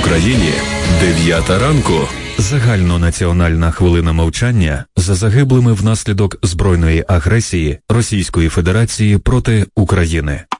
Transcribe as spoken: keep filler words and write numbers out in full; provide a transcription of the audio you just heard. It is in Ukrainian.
Україні дев'ята ранку. Загальнонаціональна хвилина мовчання за загиблими внаслідок збройної агресії Російської Федерації проти України.